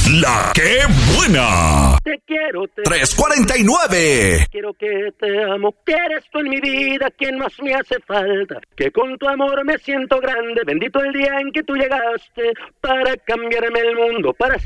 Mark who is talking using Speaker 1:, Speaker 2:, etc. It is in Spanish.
Speaker 1: La que buena.
Speaker 2: Te quiero,
Speaker 1: 349.
Speaker 2: Quiero que te amo, que eres tú en mi vida quien más me hace falta. Que con tu amor me siento grande. Bendito el día en que tú llegaste para cambiarme el mundo, para